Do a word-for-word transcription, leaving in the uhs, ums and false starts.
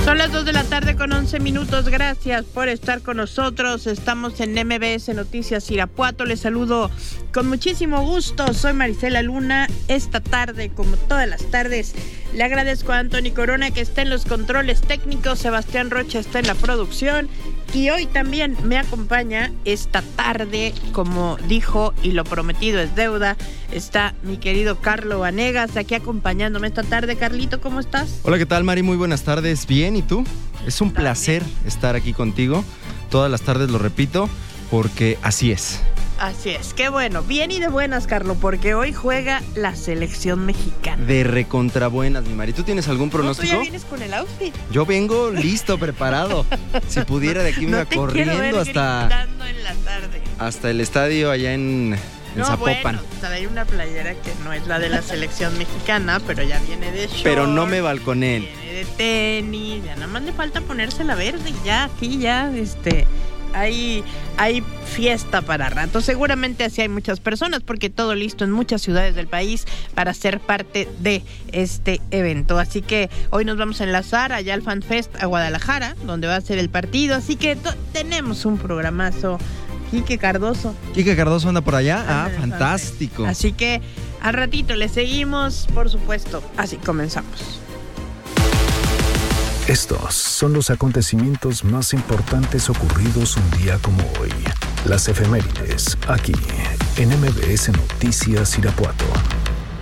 Son las dos de la tarde con once minutos. Gracias por estar con nosotros. Estamos en M B S Noticias Irapuato. Les saludo con muchísimo gusto. Soy Marisela Luna. Esta tarde, como todas las tardes, le agradezco a Anthony Corona, que está en los controles técnicos. Sebastián Rocha está en la producción. Y hoy también me acompaña esta tarde, como dijo y lo prometido es deuda, está mi querido Carlo Vanegas aquí acompañándome esta tarde. Carlito, ¿cómo estás? Hola, ¿qué tal, Mari? Muy buenas tardes. Bien, ¿y tú? Es un ¿También? placer estar aquí contigo. Todas las tardes lo repito, porque así es. Así es, qué bueno. Bien y de buenas, Carlo, porque hoy juega la selección mexicana. De recontrabuenas, mi Mari. ¿Tú tienes algún pronóstico? ¿Tú ya vienes con el outfit? Yo vengo listo, preparado. Si pudiera, de aquí me iba no te corriendo ver hasta... en la tarde. Hasta el estadio allá en, en no, Zapopan. Bueno, trae una playera que no es la de la selección mexicana, pero ya viene de short. Pero no me balconé. Viene de tenis, ya nada más le falta ponerse la verde y ya, aquí ya, este... Hay, hay fiesta para rato. Seguramente así hay muchas personas, porque todo listo en muchas ciudades del país para ser parte de este evento. Así que hoy nos vamos a enlazar allá al FanFest a Guadalajara, donde va a ser el partido. Así que to- tenemos un programazo. Quique Cardoso. ¿Quique Cardoso anda por allá? Anda Ah, fantástico. Así que al ratito le seguimos, por supuesto. Así comenzamos. Estos son los acontecimientos más importantes ocurridos un día como hoy. Las efemérides, aquí, en M B S Noticias Irapuato.